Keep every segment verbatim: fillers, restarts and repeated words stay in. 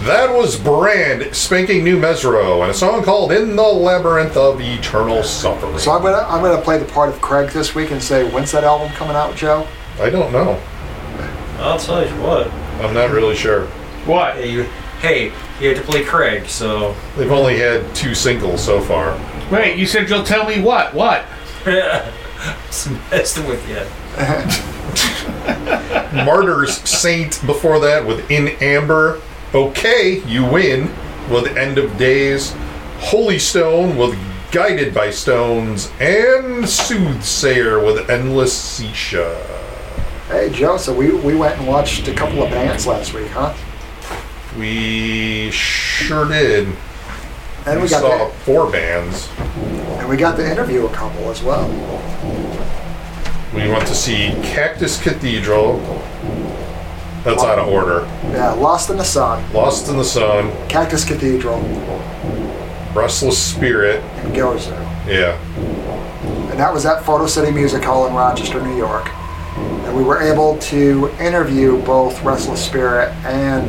That was brand spanking new Mesro and a song called "In the Labyrinth of Eternal Suffering." So I'm gonna I'm gonna play the part of Craig this week and say, when's that album coming out, Joe? I don't know. I'll tell you what. I'm not really sure. What? Hey, you, hey, you had to play Craig, so... They've only had two singles so far. Wait, you said you'll tell me what? What? Just messing with you. Martyrs Saint before that with In Amber. Okay, You Win with End of Days. Holy Stone with Guided by Stones. And Soothsayer with Endless Seisha. Hey, Joe, so we, we went and watched a couple of bands last week, huh? We sure did. And we, we got saw the, four bands. And we got to interview a couple as well. We went to see Cactus Cathedral. That's out of order. Yeah, Lost in the Sun. Lost in the Sun. Cactus Cathedral. Restless Spirit. And Gozo. Yeah. And that was at Photo City Music Hall in Rochester, New York. And we were able to interview both Restless Spirit and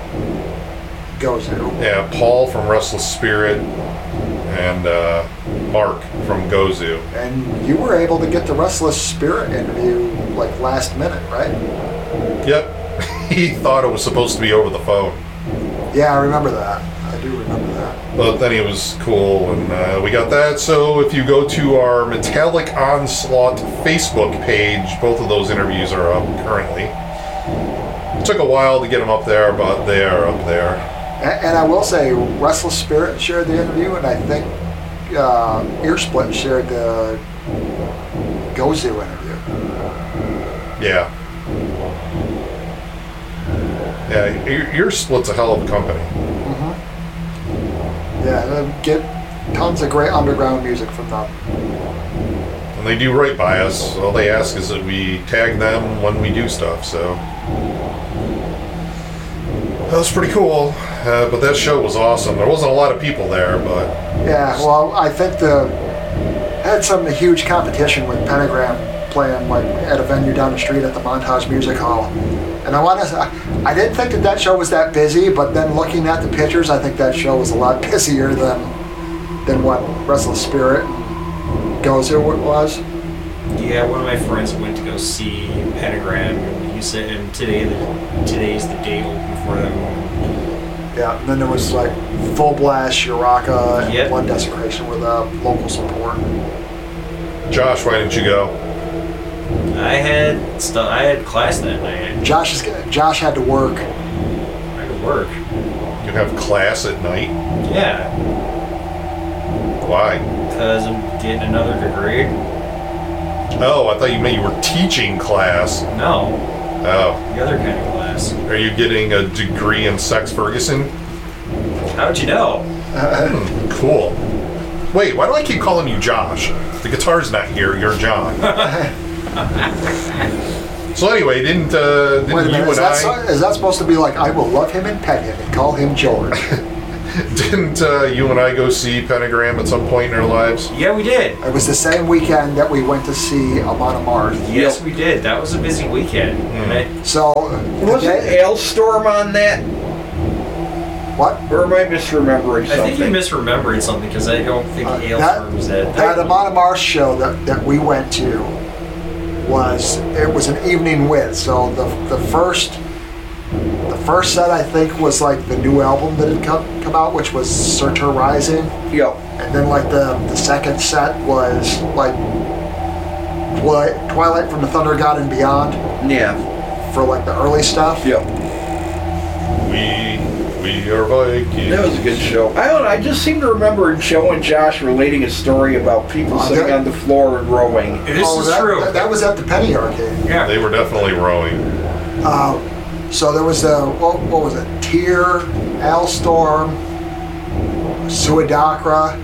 Gozo. Yeah, Paul from Restless Spirit and uh, Mark from Gozu. And you were able to get the Restless Spirit interview like last minute, right? Yep. He thought it was supposed to be over the phone. Yeah, I remember that. I do remember that. But then he was cool, and uh, we got that. So if you go to our Metallic Onslaught Facebook page, both of those interviews are up currently. It took a while to get them up there, but they are up there. And, and I will say, Restless Spirit shared the interview, and I think uh, Earsplit shared the Gozu interview. Yeah. Yeah, Ear, Earsplit's a hell of a company. Yeah, they get tons of great underground music from them. And they do right by us. All they ask is that we tag them when we do stuff, so. That was pretty cool. Uh, but that show was awesome. There wasn't a lot of people there, but. Yeah, well, I think the had some huge competition with Pentagram playing like at a venue down the street at the Montage Music Hall. And I want to I didn't think that that show was that busy, but then looking at the pictures, I think that show was a lot busier than than what Restless Spirit and Gozo was. Yeah, one of my friends went to go see Pentagram, and he said, and today the, today's the day open for them. Yeah, and then there was like Full Blast, Shiraka, Yep. and Blood Desecration with uh, local support. Josh, why didn't you go? I had stu- I had class that night. Josh is Josh had to work. I had to work. You have class at night? Yeah, Why? because I'm getting another degree. Oh, I thought you meant you were teaching class. No, Oh. the other kind of class. Are you getting a degree in Sex Ferguson? How'd you know? Hmm, cool. Wait, why do I keep calling you Josh? The guitar's not here, you're John. So anyway, didn't, uh, didn't Wait a you minute, and is that, I... so, is that supposed to be like, I will love him and pet him and call him George? Didn't uh, you and I go see Pentagram at some point in our lives? Yeah, we did. It was the same weekend that we went to see Amon Amarth. Yes, we did. That was a busy weekend. And I- So, Wasn't today- Ailstorm on that? what? Or am I misremembering I something? think you misremembered something because I don't think Uh, Aylesford was that. That Amon Amarth show that, that we went to was, it was an evening with. So the the first the first set I think was like the new album that had come, come out, which was Surtur Rising. Yep. And then like the, the second set was like Twi- Twilight from the Thunder God and Beyond Yeah. for like the early stuff. Yep. We, we are Vikings. That was a good show. I don't know, I just seem to remember Joe and Josh relating a story about people Oh, sitting that- on the floor and rowing. This Oh, is that, true. That, that was at the Penny Arcade. yeah. They were definitely rowing. Uh, so there was the, what, what was it? Tyr, Alstorm, Suidakra.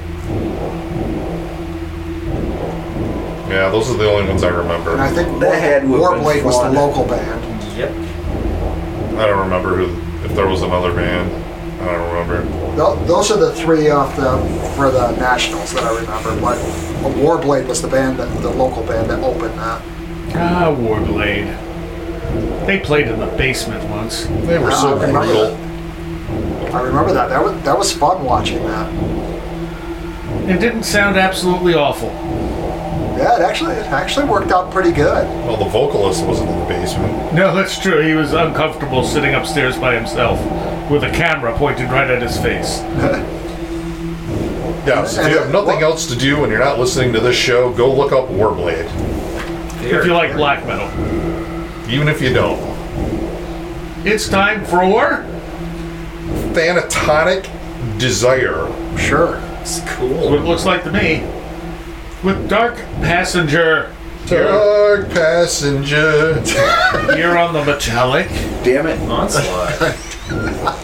Yeah, those are the only ones I remember. And I think That had to have been Warblade was the fun. local band. Yep. I don't remember who, if there was another band. I don't remember. Th- Those are the three off the for the nationals that I remember. But Warblade was the band, that, the local band that opened that. Ah, Warblade. They played in the basement once. They were so Ah, I remember brutal. I remember that. That was that was fun watching that. It didn't sound absolutely awful. Yeah, it actually it actually worked out pretty good. Well, the vocalist wasn't in the basement. No, that's true. He was uncomfortable sitting upstairs by himself with a camera pointed right at his face. Yeah, so if you have nothing else to do and you're not listening to this show, go look up Warblade. If you like black metal. Even if you don't. It's time for... Thanatonic Desire. Sure. It's what cool. it looks like to me. With Dark Passenger here, Dark Passenger. here on the Metallic. Damn it. Onslaught.